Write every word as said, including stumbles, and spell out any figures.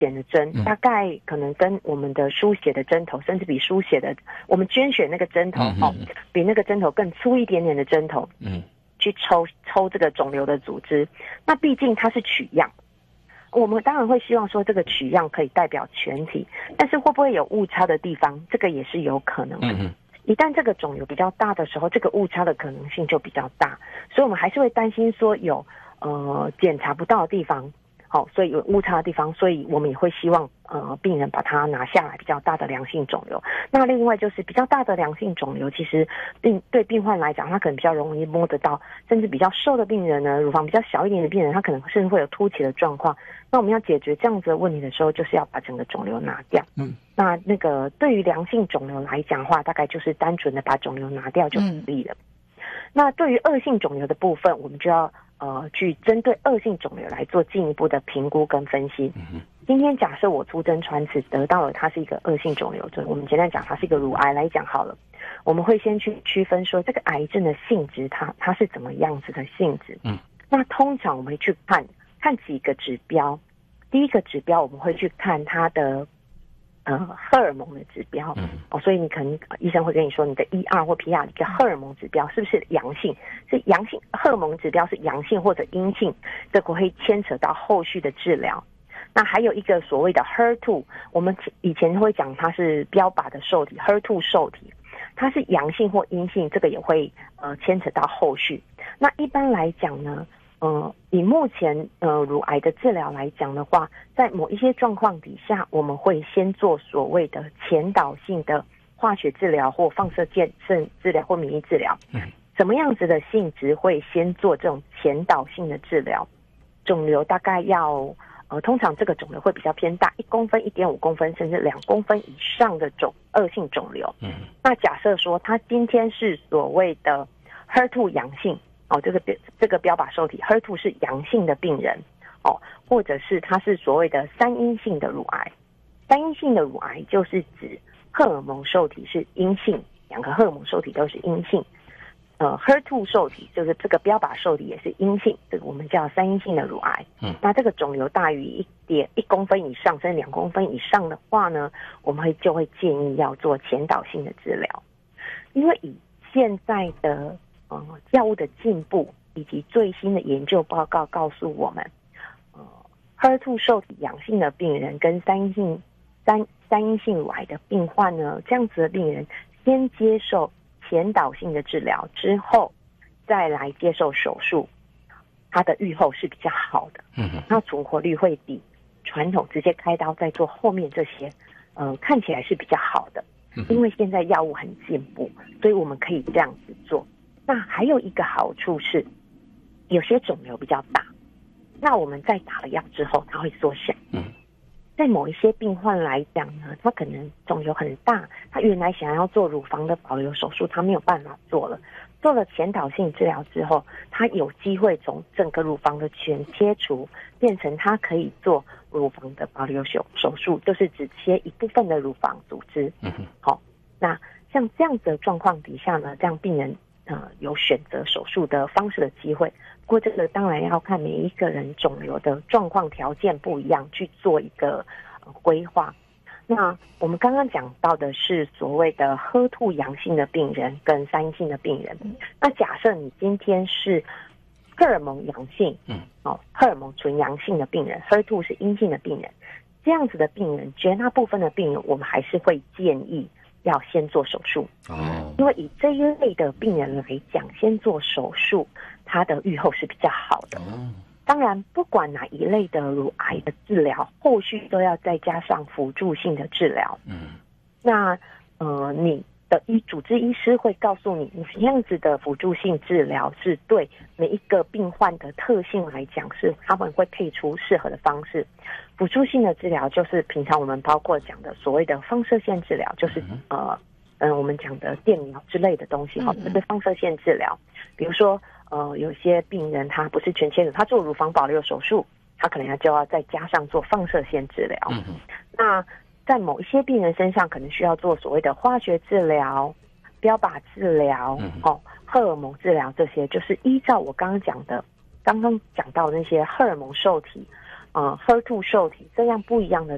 点的针，嗯、大概可能跟我们的输血的针头，甚至比输血的我们捐血那个针头、嗯、哦，比那个针头更粗一点点的针头，嗯，去抽抽这个肿瘤的组织。那毕竟它是取样，我们当然会希望说这个取样可以代表全体，但是会不会有误差的地方，这个也是有可能的。嗯一旦这个肿瘤比较大的时候，这个误差的可能性就比较大，所以我们还是会担心说有呃检查不到的地方，好、哦，所以有误差的地方，所以我们也会希望呃病人把它拿下来比较大的良性肿瘤。那另外就是比较大的良性肿瘤，其实病对病患来讲，他可能比较容易摸得到，甚至比较瘦的病人呢，乳房比较小一点的病人，他可能甚至会有凸起的状况。那我们要解决这样子的问题的时候，就是要把整个肿瘤拿掉。嗯。那那个对于良性肿瘤来讲的话，大概就是单纯的把肿瘤拿掉就可以了。嗯、那对于恶性肿瘤的部分，我们就要呃去针对恶性肿瘤来做进一步的评估跟分析。嗯、今天假设我出征传子得到了它是一个恶性肿瘤，就我们简单讲它是一个乳癌来讲好了，我们会先去区分说这个癌症的性质，它它是怎么样子的性质。嗯，那通常我们会去看看几个指标。第一个指标我们会去看它的呃荷尔蒙的指标，嗯、哦，所以你可能医生会跟你说你的 E R 或 P R 一个荷尔蒙指标是不是阳性，是阳性荷尔蒙指标是阳性或者阴性，这个会牵扯到后续的治疗。那还有一个所谓的 H E R 二， 我们以前会讲它是标靶的受体 H E R 二 受体，它是阳性或阴性，这个也会呃牵扯到后续。那一般来讲呢，呃，以目前呃乳癌的治疗来讲的话，在某一些状况底下，我们会先做所谓的前导性的化学治疗或放射线治疗或免疫治疗。嗯，什么样子的性质会先做这种前导性的治疗？肿瘤大概要呃，通常这个肿瘤会比较偏大，一公分、一点五公分，甚至两公分以上的肿恶性肿瘤。嗯，那假设说他今天是所谓的 H E R 二 阳性。哦，这个这个标靶受体 H E R 二 是阳性的病人，哦，或者是它是所谓的三阴性的乳癌。三阴性的乳癌就是指荷尔蒙受体是阴性，两个荷尔蒙受体都是阴性。呃 ，H E R 二 受体就是这个标靶受体也是阴性，这个我们叫三阴性的乳癌。嗯，那这个肿瘤大于一点一公分以上，甚至两公分以上的话呢，我们会就会建议要做前导性的治疗，因为以现在的呃，药物的进步以及最新的研究报告告诉我们，呃 ，H E R 二 受体阳性的病人跟三阴性三三阴性乳癌的病患呢，这样子的病人先接受前导性的治疗之后，再来接受手术，它的预后是比较好的。嗯，那存活率会比传统直接开刀再做后面这些，呃，看起来是比较好的。因为现在药物很进步，所以我们可以这样子做。那还有一个好处是，有些肿瘤比较大，那我们在打了药之后，它会缩小。嗯，在某一些病患来讲呢，他可能肿瘤很大，他原来想要做乳房的保留手术，他没有办法做了。做了前导性治疗之后，他有机会从整个乳房的全切除，变成他可以做乳房的保留手手术，就是只切一部分的乳房组织。嗯，好，那像这样子的状况底下呢，这样病人呃有选择手术的方式的机会。不过这个当然要看每一个人肿瘤的状况条件不一样去做一个呃规划。那我们刚刚讲到的是所谓的 H E R 二 阳性的病人跟三阴性的病人。那假设你今天是荷尔蒙阳性，嗯，哦，荷尔蒙纯阳性的病人 ，H E R 二 是阴性的病人，这样子的病人，绝大部分的病人，我们还是会建议要先做手术。哦，因为以这一类的病人来讲，先做手术，它的预后是比较好的。哦，当然，不管哪一类的乳癌的治疗，后续都要再加上辅助性的治疗。嗯，那呃，你的医主治医师会告诉你，什么样子的辅助性治疗是对每一个病患的特性来讲，是他们会配出适合的方式。辅助性的治疗就是平常我们包括讲的所谓的放射线治疗，就是呃嗯，我们讲的电疗之类的东西哈，这是放射线治疗。比如说呃，有些病人他不是全切的，他做乳房保留手术，他可能要就要再加上做放射线治疗。嗯，那在某一些病人身上，可能需要做所谓的化学治疗、标靶治疗、嗯、哦、荷尔蒙治疗，这些就是依照我刚刚讲的，刚刚讲到那些荷尔蒙受体、呃 H E R 二 受体这样不一样的